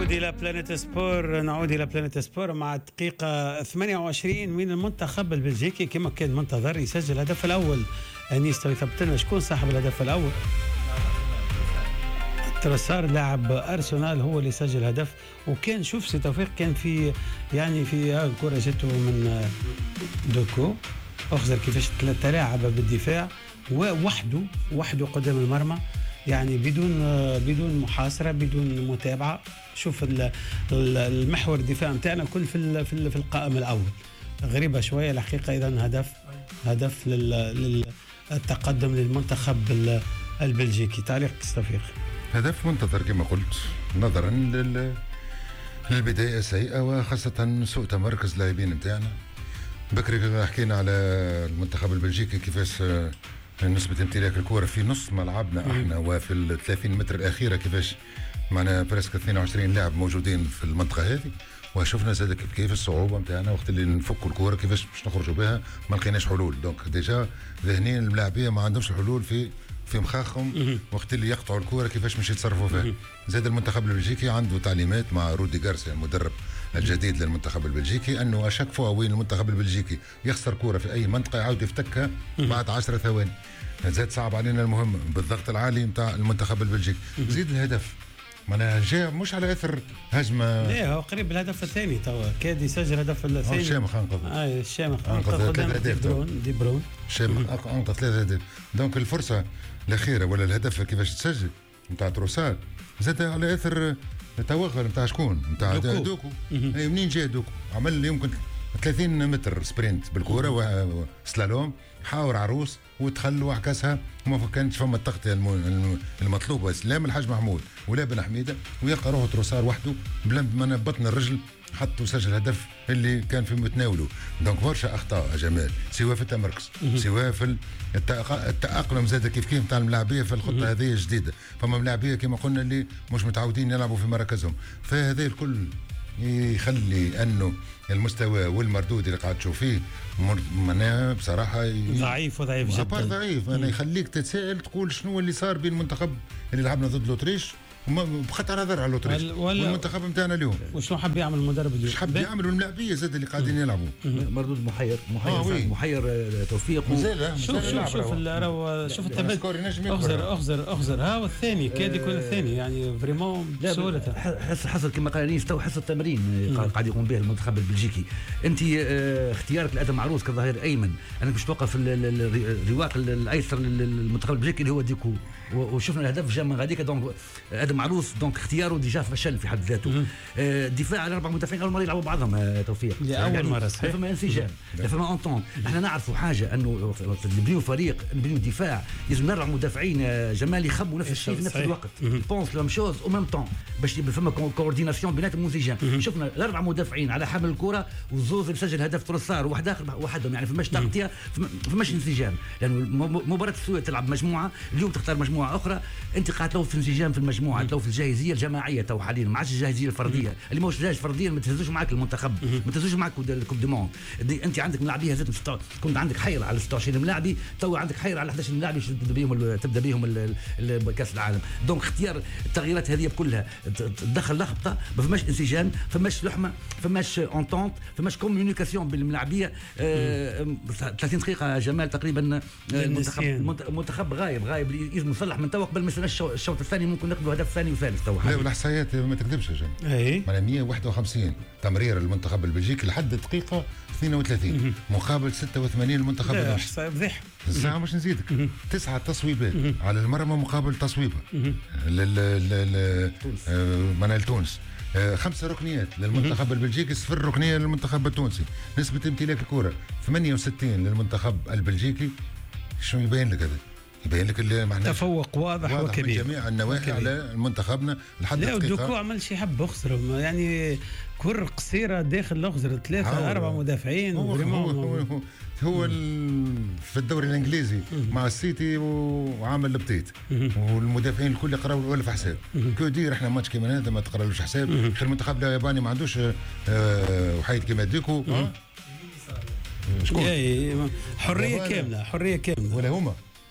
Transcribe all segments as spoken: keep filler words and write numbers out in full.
نعود إلى بلانيت سبور نعود إلى بلانيت سبور مع الدقيقة ثمانية وعشرين من المنتخب البلجيكي كما كان منتظر يسجل الهدف الأول. أنيس تو يثبت لنا شكون صاحب الهدف الأول. تروسار لاعب أرسنال هو اللي سجل هدف، وكان شوف سي توفيق كان في يعني في الكرة جاته من دوكو أخزر كيفاش ثلاثة لاعب بالدفاع ووحده وحده قدام المرمى، يعني بدون بدون محاصره بدون متابعه. شوف المحور الدفاع نتاعنا كل في في القائم الاول، غريبه شويه الحقيقه. اذا هدف هدف للتقدم للمنتخب البلجيكي. تعليق توفيق؟ هدف منتظر كما قلت نظرا للبدايه السيئه وخاصه سوء تمركز لاعبين نتاعنا. بكري حكينا على المنتخب البلجيكي كيفاش نسبة امتلاك الكرة في نص ملعبنا احنا وفي ال ثلاثين متر الأخيرة، كيفاش معنا بريسك اثنين وعشرين لاعب موجودين في المنطقة هذه، وشفنا زاد كيف كيف الصعوبة نتاعنا وقت اللي نفكوا الكرة كيفاش باش نخرجوا بها ما لقيناش حلول. دونك ديجا ذهنيا الملاعبية ما عندهمش الحلول في في مخاخهم وقت اللي يقطعوا الكرة كيفاش مش يتصرفوا فيها. زاد المنتخب البلجيكي عنده تعليمات مع رودي غارسيا المدرب الجديد للمنتخب البلجيكي انه اشك فوا وين المنتخب البلجيكي يخسر كرة في اي منطقة يعاود يفتكها بعد عشر ثواني. زاد صعب علينا المهمة بالضغط العالي نتاع المنتخب البلجيكي. زيد الهدف معناها جاء مش على اثر هجمه، لا هو قريب الهدف الثاني توا كاد يسجل الهدف الثاني. الشامخ انقذ اي الشامخ انقذ قدام دي برون دي برون الشامخ انقذ ثلاثة اهداف. دونك الفرصه الاخيره ولا الهدف كيفاش تسجل نتاع تروسار زاد على اثر التوغل نتاع شكون نتاع دوكو, دوكو. اي منين جاء دوكو؟ عمل يمكن ثلاثين متر سبرينت بالكره وسلالوم حاور عروس ودخل وعكسها وما كانش فما التغطيه المطلوبه. سلام الحاج محمود ولا بن حميده ويلقى روحه تروسار وحده بلا ما بطن الرجل حط وسجل الهدف اللي كان في متناوله. دونك برشا اخطاء يا جمال، سواء في التمركز سواء في التاقلم زاد كيف كيف نتاع الملاعبيه في الخطه هذه الجديده. فما ملاعبيه كما قلنا اللي مش متعودين يلعبوا في مراكزهم، فهذا الكل يخلي انه المستوى والمردود اللي قاعد تشوف فيه معناها بصراحه ضعيف وضعيف جدا. ضعيف انا يخليك تتساءل تقول شنو اللي صار بين المنتخب اللي لعبنا ضد لوتريش بخطر نظر على لوتريش والمنتخب نتاعنا اليوم. وشنو حب يعمل المدرب اليوم؟ ايش حب يعمل الملاعبيه زاد اللي قاعدين يلعبوا مردود محير محير آه محير توفيق. شوف شوف شوف راهو شوف التبدل اخزر اخزر اخزر ها والثاني كاد يكون الثاني يعني فريمون بسهوله. حس حصل كما قال انيس تو حصل التمرين قاعد يقوم به المنتخب البلجيكي. انت اه اختيارك لادم عروس كظهير ايمن انا باش توقف الرواق الايسر للمنتخب البلجيكي اللي هو ديكو، وشفنا الهدف جا من غاديك. دونك ادم عروس دونك اختياره ديجا فشل في حد ذاته. الدفاع على اربع مدافعين اول مره يلعبوا بعضهم توفيق لاول يعني مره صحيح. فما انسجام فما اونطون. احنا نعرفوا حاجه انه نبنيو فريق نبنيو دفاع لازم نربع مدافعين جمال يخبوا نفس الشيء في نفس الوقت بونس لام شوز او ميم طون باش يبقى فما كورديناسيون بيناتهم انسجام. شفنا الاربع مدافعين على حمل الكره والزوز اللي سجل هدف تروسار وواحد اخر وحدهم يعني فماش تغطيه فماش انسجام. لانه مباراه السويد تلعب مجموعه اليوم تختار مجموعه اخرى. انت قاعد تلو في انسجام في المجموعه تلو في الجاهزيه الجماعيه تو حاليا ما عادش الجاهزيه الفرديه اللي ماهوش جاهز فرديا ما تهزوش معك المنتخب ما تهزوش معك الكوب دي موند. انت عندك ملاعبيه هزت كنت عندك حير على ستة وعشرين ملاعبي تو عندك حير على احد عشر ملاعبي تبدا بهم تبدا بهم كاس العالم. دونك اختيار التغييرات هذه كلها تدخل لخبطه ما فماش انسجام فماش لحمه فماش اونتونت فماش كوميونيكاسيون بين الملاعبيه. ثلاثين دقيقه جمال تقريبا المنتخب المنتخب غايب غايب لازم يصلح من تو قبل ما يصير الشوط الثاني ممكن ناخذ هدف ثاني وثالث تو. لا والاحصائيات ما تكذبش يا جماعه. اي معناها مئة وواحد وخمسين تمرير المنتخب البلجيكي لحد الدقيقه اثنين وثلاثين مقابل ستة وثمانين المنتخب المصري. احصائيه فضيحه الساعه مش نزيدك تسعه تصويبات على المرمى مقابل تصويبه لل تونس. خمسه ركنيات للمنتخب البلجيكي صفر ركنيه للمنتخب التونسي. نسبه امتلاك الكره ثمانية وستين للمنتخب البلجيكي. شنو يبين لك هذا؟ يبين لك اللي معناه تفوق واضح, واضح وكبير من جميع النواحي على منتخبنا لحد لا دوكو عمل شي حب اخسر يعني كره قصيره داخل الاخزر ثلاثه اربع مدافعين. هو هو, هو, هو, هو في الدوري الانجليزي مع السيتي وعامل البطيط والمدافعين الكل يقراوا الف حساب كو دير احنا ماتش كيما هذا ما تقراولوش حساب. خير المنتخب الياباني ما عندوش اه وحيد كيما ديكو شكون حريه كامله حريه كامله ولا هما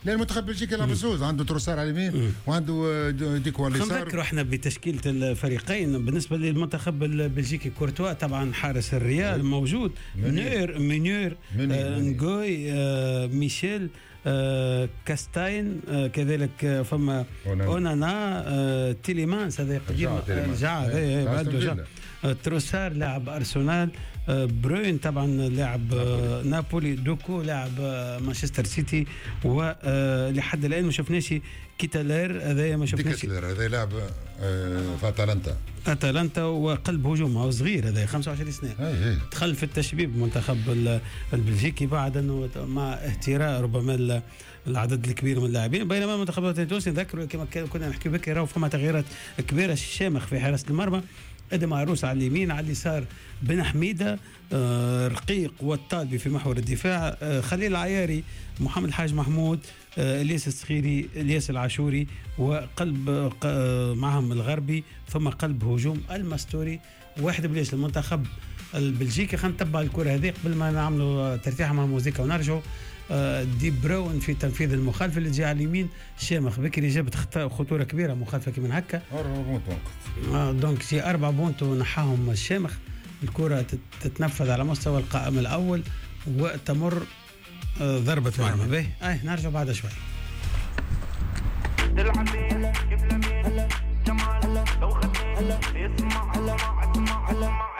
لا المنتخب بلجيكا يلعب الزوز، عنده تروسار على اليمين وعنده ديكو على اليسار. نذكروا احنا بتشكيله الفريقين. بالنسبه للمنتخب البلجيكي كورتوا طبعا حارس الريال موجود، منير منير آه نغوي آه ميشيل آه كاستاين آه كذلك آه فما اونانا آه تيليمانس هذا قديم رجع هذا بعد رجع تروسار لاعب ارسنال، بروين طبعا لاعب نابولي، دوكو لاعب مانشستر سيتي، ولحد الان ما شفناش كيتالير هذا ما شفناش كيتالير هذا لاعب في اتلانتا اتلانتا وقلب هجوم هو صغير هذا خمسة وعشرين سنه دخل في التشبيب المنتخب البلجيكي بعد انه مع اهتراء ربما العدد الكبير من اللاعبين، بينما المنتخبات التونسي نذكروا كما كنا نحكي بك راهو فما تغييرات كبيره. الشامخ في حراسه المرمى، ادم عروس على اليمين، على اليسار بن حميده، آه رقيق والطالبي في محور الدفاع، آه خليل العياري، محمد الحاج محمود، آه الياس الصخيري، الياس العاشوري، وقلب آه معهم الغربي، ثم قلب هجوم المستوري. واحد بليش المنتخب البلجيكي. خلينا نتبع الكره هذه قبل ما نعملوا ترتيحه مع الموسيقى ونرجعوا. دي براون في تنفيذ المخالفه اللي تجي على اليمين، شامخ بكري جابت خطوره كبيره مخالفه كي من هكا أربعة بونت آه دونك سي أربعة بونت ونحاهم الشامخ. الكره تتنفذ على مستوى القائم الاول وتمر آه ضربه مرمى. باهي اي نرجع بعد شوي. جمال لو خدني اسمع ما اسمع